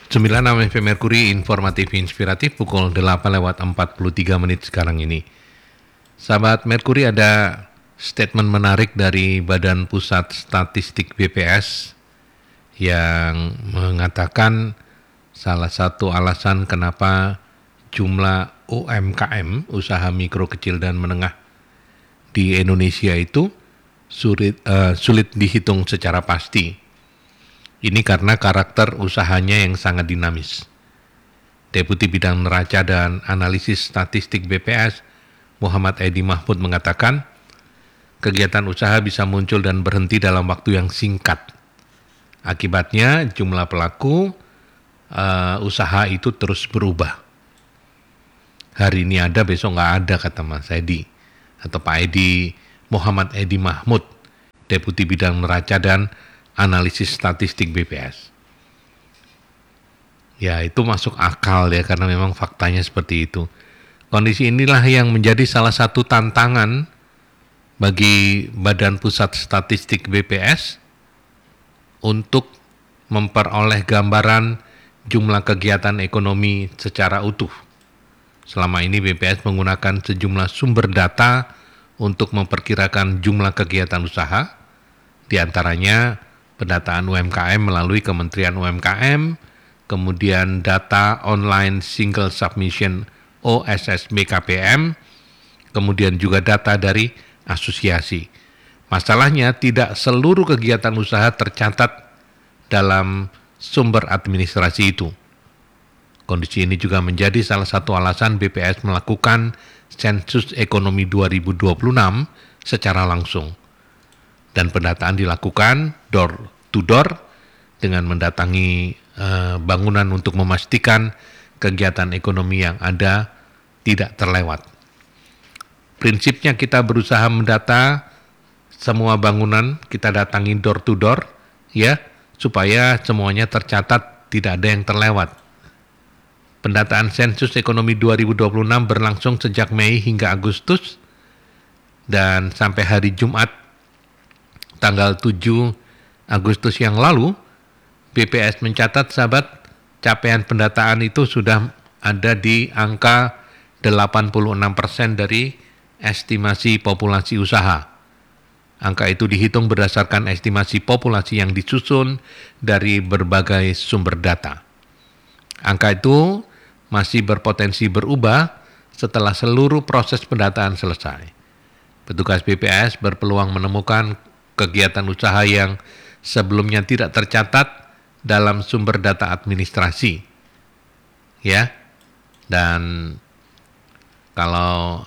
96 FM Merkuri, informatif inspiratif pukul 8:43 sekarang ini. Sahabat Merkuri, ada statement menarik dari Badan Pusat Statistik BPS yang mengatakan salah satu alasan kenapa jumlah UMKM, usaha mikro kecil dan menengah di Indonesia itu sulit dihitung secara pasti. Ini karena karakter usahanya yang sangat dinamis. Deputi Bidang Neraca dan Analisis Statistik BPS, Muhammad Edi Mahmud mengatakan, kegiatan usaha bisa muncul dan berhenti dalam waktu yang singkat. Akibatnya jumlah pelaku usaha itu terus berubah. Hari ini ada, besok nggak ada, kata Mas Edi. Atau Pak Edi, Muhammad Edi Mahmud, Deputi Bidang Neraca dan Analisis Statistik BPS. Ya, itu masuk akal ya, karena memang faktanya seperti itu. Kondisi inilah yang menjadi salah satu tantangan bagi Badan Pusat Statistik BPS untuk memperoleh gambaran jumlah kegiatan ekonomi secara utuh. Selama ini BPS menggunakan sejumlah sumber data untuk memperkirakan jumlah kegiatan usaha, di antaranya pendataan UMKM melalui Kementerian UMKM, kemudian data online single submission OSS BKPM, kemudian juga data dari asosiasi. Masalahnya tidak seluruh kegiatan usaha tercatat dalam sumber administrasi itu. Kondisi ini juga menjadi salah satu alasan BPS melakukan sensus ekonomi 2026 secara langsung. Dan pendataan dilakukan door to door dengan mendatangi bangunan untuk memastikan kegiatan ekonomi yang ada tidak terlewat. Prinsipnya kita berusaha mendata semua bangunan, kita datangi door to door ya, supaya semuanya tercatat, tidak ada yang terlewat. Pendataan sensus ekonomi 2026 berlangsung sejak Mei hingga Agustus dan sampai hari Jumat tanggal 7 Agustus yang lalu, BPS mencatat, sahabat, capaian pendataan itu sudah ada di angka 86% dari estimasi populasi usaha. Angka itu dihitung berdasarkan estimasi populasi yang disusun dari berbagai sumber data. Angka itu masih berpotensi berubah setelah seluruh proses pendataan selesai. Petugas BPS berpeluang menemukan kegiatan usaha yang sebelumnya tidak tercatat dalam sumber data administrasi. Ya. Dan kalau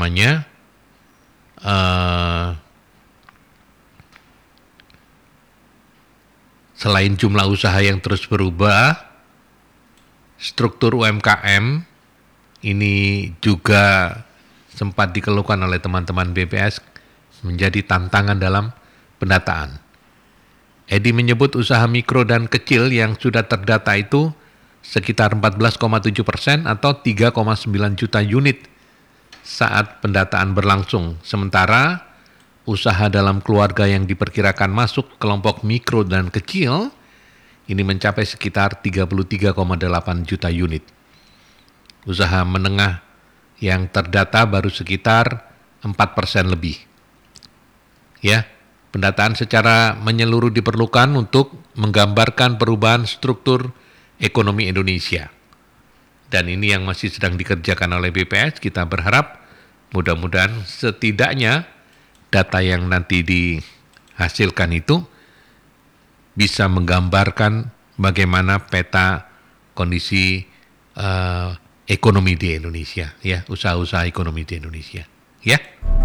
selain jumlah usaha yang terus berubah, struktur UMKM ini juga sempat dikeluhkan oleh teman-teman BPS menjadi tantangan dalam pendataan. Edi menyebut usaha mikro dan kecil yang sudah terdata itu sekitar 14,7% atau 3,9 juta unit saat pendataan berlangsung. Sementara usaha dalam keluarga yang diperkirakan masuk kelompok mikro dan kecil ini mencapai sekitar 33,8 juta unit. Usaha menengah yang terdata baru sekitar 4% lebih. Ya. Pendataan secara menyeluruh diperlukan untuk menggambarkan perubahan struktur ekonomi Indonesia. Dan ini yang masih sedang dikerjakan oleh BPS. Kita berharap mudah-mudahan setidaknya data yang nanti dihasilkan itu bisa menggambarkan bagaimana peta kondisi ekonomi di Indonesia, ya, usaha-usaha ekonomi di Indonesia, ya.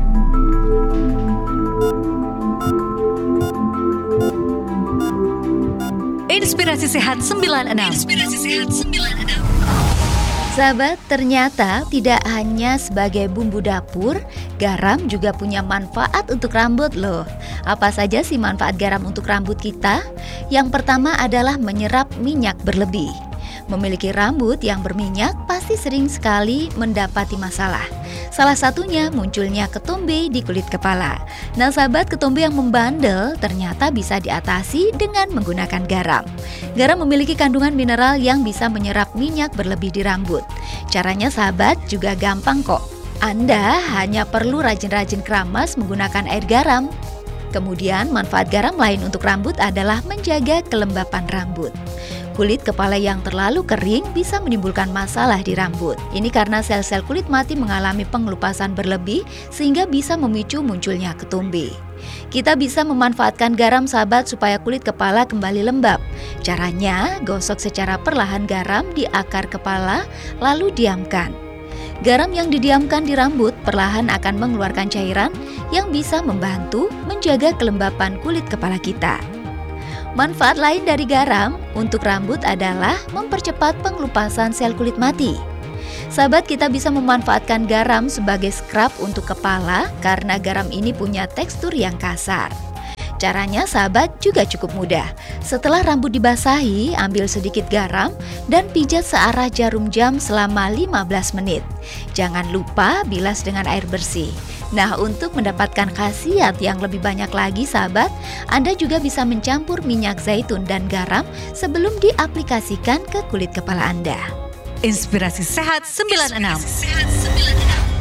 Inspirasi Sehat 96. Inspirasi Sehat 96. Sahabat, ternyata tidak hanya sebagai bumbu dapur, garam juga punya manfaat untuk rambut loh. Apa saja sih manfaat garam untuk rambut kita? Yang pertama adalah menyerap minyak berlebih. Memiliki rambut yang berminyak pasti sering sekali mendapati masalah. Salah satunya munculnya ketombe di kulit kepala. Nah sahabat, ketombe yang membandel ternyata bisa diatasi dengan menggunakan garam. Garam memiliki kandungan mineral yang bisa menyerap minyak berlebih di rambut. Caranya sahabat juga gampang kok. Anda hanya perlu rajin-rajin keramas menggunakan air garam. Kemudian manfaat garam lain untuk rambut adalah menjaga kelembapan rambut. Kulit kepala yang terlalu kering bisa menimbulkan masalah di rambut. Ini karena sel-sel kulit mati mengalami pengelupasan berlebih sehingga bisa memicu munculnya ketombe. Kita bisa memanfaatkan garam sahabat supaya kulit kepala kembali lembab. Caranya, gosok secara perlahan garam di akar kepala lalu diamkan. Garam yang didiamkan di rambut perlahan akan mengeluarkan cairan yang bisa membantu menjaga kelembapan kulit kepala kita. Manfaat lain dari garam untuk rambut adalah mempercepat pengelupasan sel kulit mati. Sahabat, kita bisa memanfaatkan garam sebagai scrub untuk kepala karena garam ini punya tekstur yang kasar. Caranya sahabat juga cukup mudah. Setelah rambut dibasahi, ambil sedikit garam dan pijat searah jarum jam selama 15 menit. Jangan lupa bilas dengan air bersih. Nah, untuk mendapatkan khasiat yang lebih banyak lagi sahabat, Anda juga bisa mencampur minyak zaitun dan garam sebelum diaplikasikan ke kulit kepala Anda. Inspirasi Sehat 96.